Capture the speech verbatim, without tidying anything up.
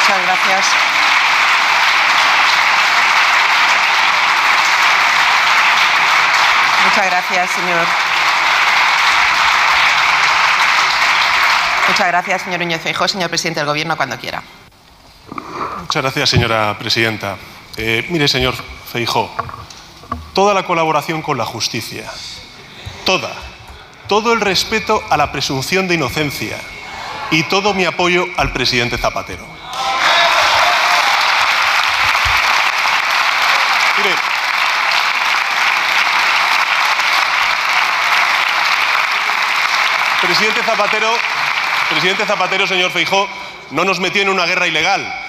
Muchas gracias. Muchas gracias, señor. Muchas gracias, señor Núñez Feijóo. Señor presidente del Gobierno, cuando quiera. Muchas gracias, señora presidenta. Eh, mire, señor Feijóo, toda la colaboración con la justicia, toda, todo el respeto a la presunción de inocencia y todo mi apoyo al presidente Zapatero. Mire, presidente Zapatero, presidente Zapatero, señor Feijóo, no nos metió en una guerra ilegal.